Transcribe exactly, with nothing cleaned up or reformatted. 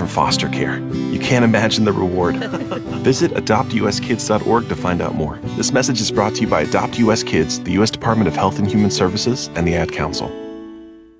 from foster care. You can't imagine the reward. Visit adopt u s kids dot org to find out more. This message is brought to you by Adopt U S Kids, the U S Department of Health and Human Services, and the Ad Council.